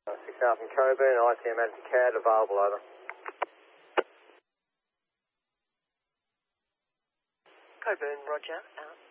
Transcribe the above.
6000 Coburn, ITM anti-CAD available, over. Coburn, roger, out.